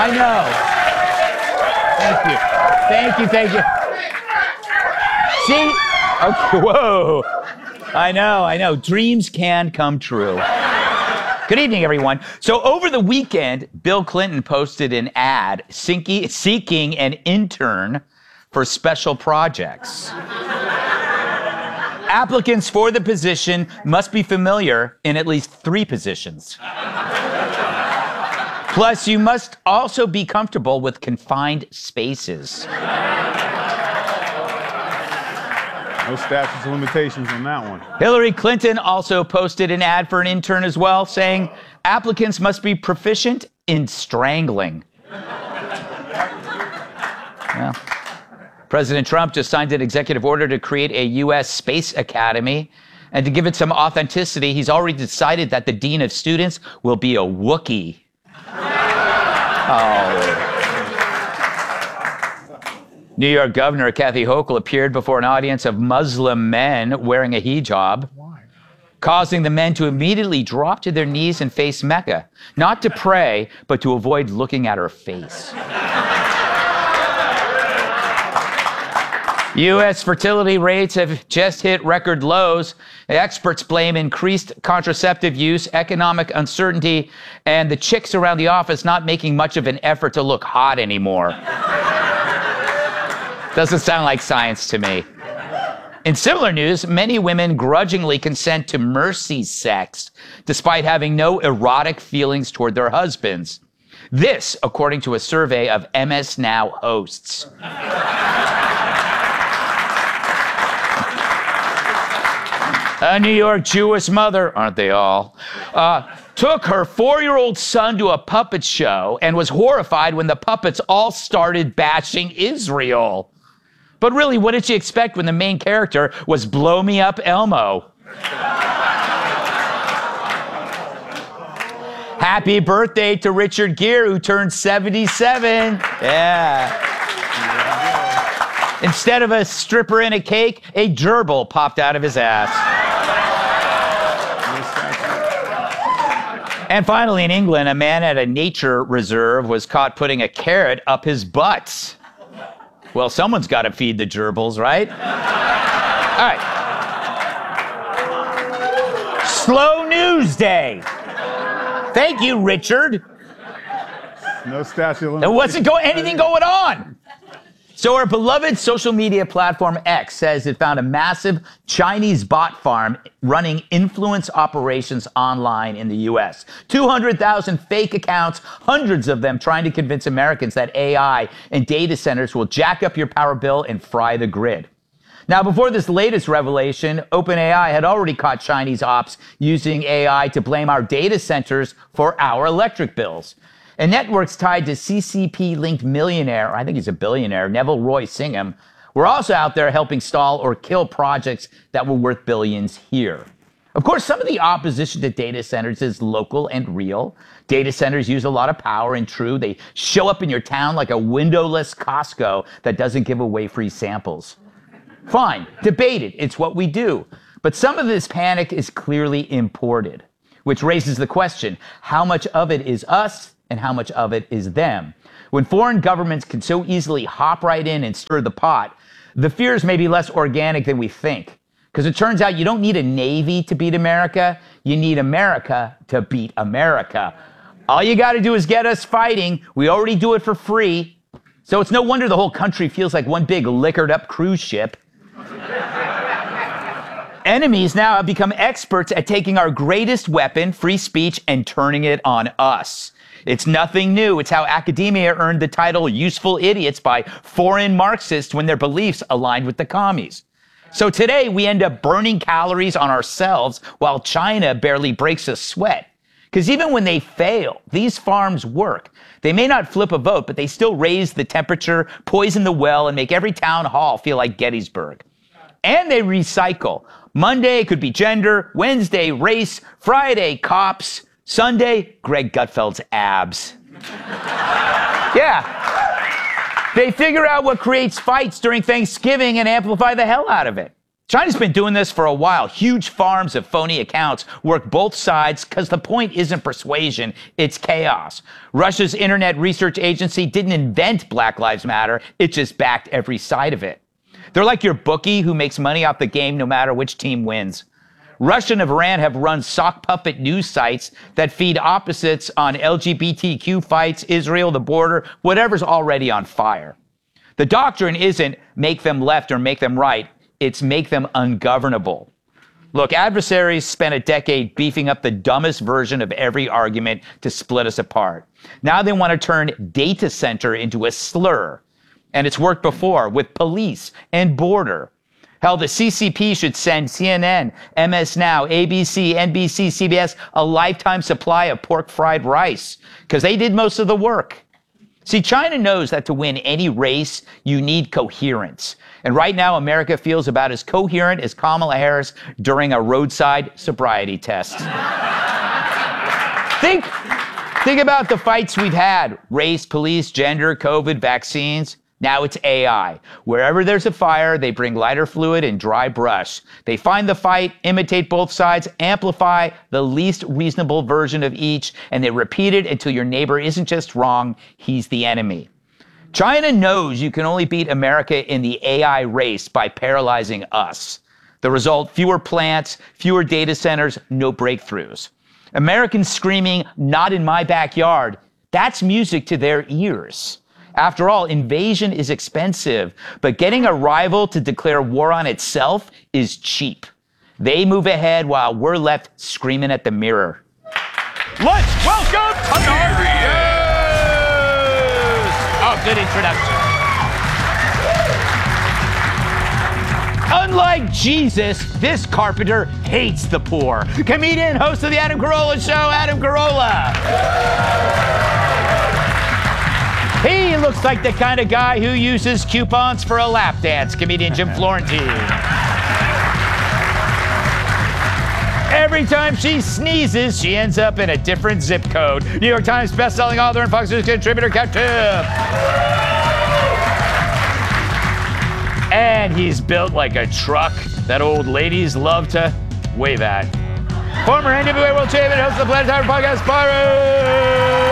I know. Thank you. See? Okay, whoa. I know. Dreams can come true. Good evening, everyone. So over the weekend, Bill Clinton posted an ad seeking an intern for special projects. Applicants for the position must be familiar in at least 3 positions. Plus, you must also be comfortable with confined spaces. No statutes of limitations on that one. Hillary Clinton also posted an ad for an intern as well, saying applicants must be proficient in strangling. Well, President Trump just signed an executive order to create a U.S. Space Academy. And to give it some authenticity, he's already decided that the dean of students will be a Wookiee. Oh. New York Governor Kathy Hochul appeared before an audience of Muslim men wearing a hijab, causing the men to immediately drop to their knees and face Mecca, not to pray, but to avoid looking at her face. U.S. fertility rates have just hit record lows. Experts blame increased contraceptive use, economic uncertainty, and the chicks around the office not making much of an effort to look hot anymore. Doesn't sound like science to me. In similar news, many women grudgingly consent to mercy sex, despite having no erotic feelings toward their husbands. This, according to a survey of MS Now hosts. A New York Jewish mother, aren't they all, took her 4-year-old son to a puppet show and was horrified when the puppets all started bashing Israel. But really, what did she expect when the main character was Blow Me Up Elmo? Happy birthday to Richard Gere, who turned 77. Yeah. Instead of a stripper and a cake, a gerbil popped out of his ass. And finally, in England, a man at a nature reserve was caught putting a carrot up his butt. Well, someone's got to feed the gerbils, right? All right. Slow news day. Thank you, Richard. No statute of limitations. There wasn't anything going on. So our beloved social media platform X says it found a massive Chinese bot farm running influence operations online in the U.S. 200,000 fake accounts, hundreds of them trying to convince Americans that AI and data centers will jack up your power bill and fry the grid. Now, before this latest revelation, OpenAI had already caught Chinese ops using AI to blame our data centers for our electric bills. And networks tied to CCP-linked millionaire, I think he's a billionaire, Neville Roy Singham, were also out there helping stall or kill projects that were worth billions here. Of course, some of the opposition to data centers is local and real. Data centers use a lot of power, and true, they show up in your town like a windowless Costco that doesn't give away free samples. Fine, debate it, it's what we do. But some of this panic is clearly imported, which raises the question, how much of it is us and how much of it is them? When foreign governments can so easily hop right in and stir the pot, the fears may be less organic than we think. Because it turns out you don't need a navy to beat America, you need America to beat America. All you got to do is get us fighting. We already do it for free. So it's no wonder the whole country feels like one big liquored up cruise ship. Enemies now have become experts at taking our greatest weapon, free speech, and turning it on us. It's nothing new. It's how academia earned the title useful idiots by foreign Marxists when their beliefs aligned with the commies. So today we end up burning calories on ourselves while China barely breaks a sweat. Because even when they fail, these farms work. They may not flip a vote, but they still raise the temperature, poison the well, and make every town hall feel like Gettysburg. And they recycle. Monday could be gender, Wednesday race, Friday cops, Sunday Greg Gutfeld's abs. Yeah. They figure out what creates fights during Thanksgiving and amplify the hell out of it. China's been doing this for a while. Huge farms of phony accounts work both sides because the point isn't persuasion, it's chaos. Russia's Internet Research Agency didn't invent Black Lives Matter, it just backed every side of it. They're like your bookie who makes money off the game no matter which team wins. Russia and Iran have run sock puppet news sites that feed opposites on LGBTQ fights, Israel, the border, whatever's already on fire. The doctrine isn't make them left or make them right. It's make them ungovernable. Look, adversaries spent a decade beefing up the dumbest version of every argument to split us apart. Now they want to turn data center into a slur. And it's worked before with police and border. Hell, the CCP should send CNN, MS Now, ABC, NBC, CBS a lifetime supply of pork fried rice because they did most of the work. See, China knows that to win any race, you need coherence. And right now, America feels about as coherent as Kamala Harris during a roadside sobriety test. Think about the fights we've had. Race, police, gender, COVID, vaccines. Now it's AI. Wherever there's a fire, they bring lighter fluid and dry brush. They find the fight, imitate both sides, amplify the least reasonable version of each, and they repeat it until your neighbor isn't just wrong, he's the enemy. China knows you can only beat America in the AI race by paralyzing us. The result, fewer plants, fewer data centers, no breakthroughs. Americans screaming, "Not in my backyard," that's music to their ears. After all, invasion is expensive, but getting a rival to declare war on itself is cheap. They move ahead while we're left screaming at the mirror. Let's welcome Tiberius! Oh, good introduction. Unlike Jesus, this carpenter hates the poor. Comedian, host of the Adam Carolla Show, Adam Carolla. He looks like the kind of guy who uses coupons for a lap dance, comedian Jim Florentine. Every time she sneezes, she ends up in a different zip code. New York Times bestselling author and Fox News contributor, Captain. And he's built like a truck that old ladies love to wave at. Former NWA World Champion, host of the Planetary Podcast, Byron.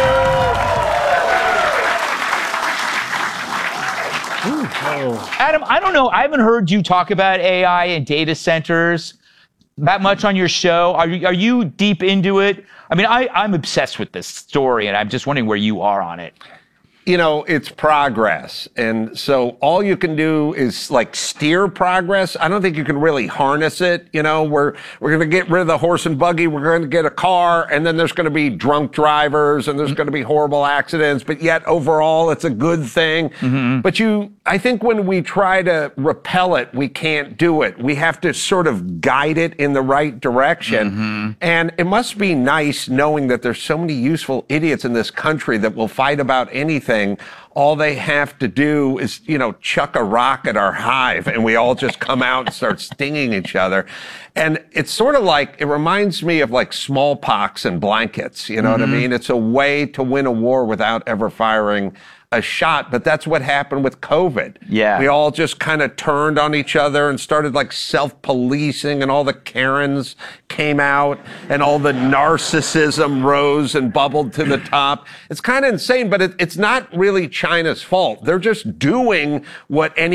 Adam, I don't know. I haven't heard you talk about AI and data centers that much on your show. Are you deep into it? I mean, I'm obsessed with this story, and I'm just wondering where you are on it. You know, it's progress. And so all you can do is like steer progress. I don't think you can really harness it. You know, we're going to get rid of the horse and buggy. We're going to get a car, and then there's going to be drunk drivers and there's going to be horrible accidents. But yet overall, it's a good thing. Mm-hmm. But I think when we try to repel it, we can't do it. We have to sort of guide it in the right direction. Mm-hmm. And it must be nice knowing that there's so many useful idiots in this country that will fight about anything. All they have to do is, chuck a rock at our hive and we all just come out and start stinging each other. And it's sort of like, it reminds me of like smallpox and blankets. You know what I mean? It's a way to win a war without ever firing a shot, but that's what happened with COVID. Yeah. We all just kind of turned on each other and started like self-policing, and all the Karens came out and all the narcissism rose and bubbled to the top. It's kind of insane, but it's not really China's fault. They're just doing what any